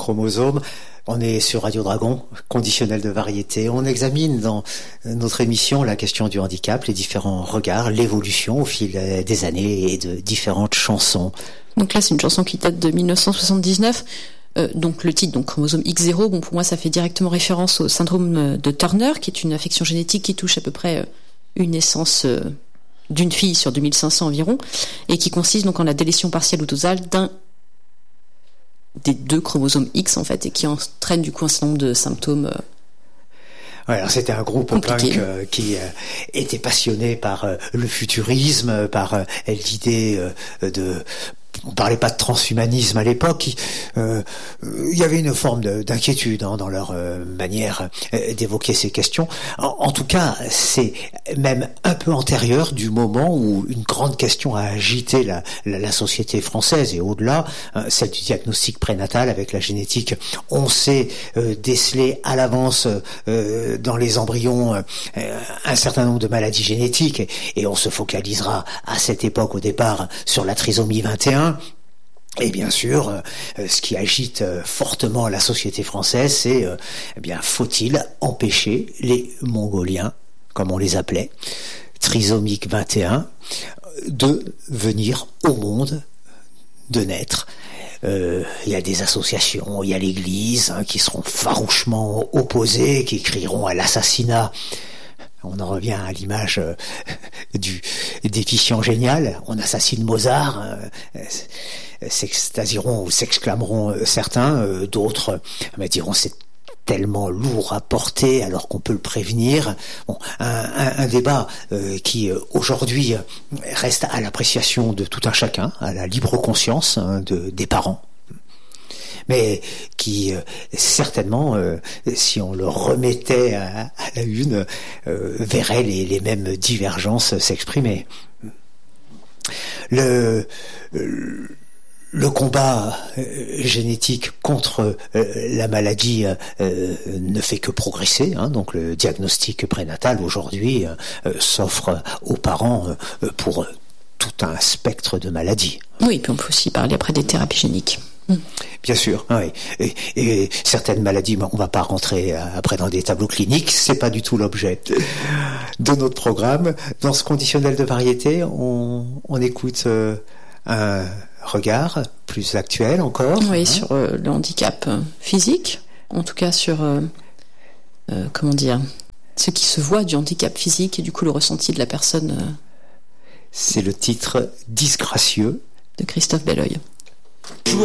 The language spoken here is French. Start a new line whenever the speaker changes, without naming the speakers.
chromosomes. On est sur Radio Dragon, conditionnel de variété. On examine dans notre émission la question du handicap, les différents regards, l'évolution au fil des années et de différentes chansons.
Donc là, c'est une chanson qui date de 1979. Donc le titre, donc chromosome X0, bon, pour moi ça fait directement référence au syndrome de Turner, qui est une affection génétique qui touche à peu près une naissance d'une fille sur 2500 environ, et qui consiste donc en la délétion partielle ou totale d'un des deux chromosomes X en fait, et qui entraîne du coup un certain nombre de symptômes.
Ouais, alors c'était un groupe punk qui était passionné par le futurisme, par l'idée de... On parlait pas de transhumanisme à l'époque. Il y avait une forme d'inquiétude dans leur manière d'évoquer ces questions. En tout cas, c'est même un peu antérieur du moment où une grande question a agité la société française et au-delà, celle du diagnostic prénatal avec la génétique. On sait déceler à l'avance dans les embryons un certain nombre de maladies génétiques et on se focalisera à cette époque au départ sur la trisomie 21. Et bien sûr, ce qui agite fortement la société française, c'est faut-il empêcher les Mongoliens, comme on les appelait, trisomiques 21, de venir au monde, de naître. Il y a des associations, il y a l'Église qui seront farouchement opposées, qui crieront à l'assassinat. On en revient à l'image du déficient génial. On assassine Mozart, s'extasieront ou s'exclameront certains, d'autres diront c'est tellement lourd à porter alors qu'on peut le prévenir. Bon, un débat qui aujourd'hui reste à l'appréciation de tout un chacun, à la libre conscience des parents. Mais qui certainement, si on le remettait à la une, verrait les mêmes divergences s'exprimer. Le combat génétique contre la maladie ne fait que progresser, donc le diagnostic prénatal aujourd'hui s'offre aux parents pour tout un spectre de maladies.
Oui, puis on peut aussi parler après des thérapies géniques.
Bien sûr, oui. Et certaines maladies, on va pas rentrer après dans des tableaux cliniques, c'est pas du tout l'objet de notre programme. Dans ce conditionnel de variété, on écoute un regard plus actuel encore.
Oui, sur le handicap physique, en tout cas sur ce qui se voit du handicap physique et du coup le ressenti de la personne.
C'est le titre Disgracieux
de Christophe Belleuil.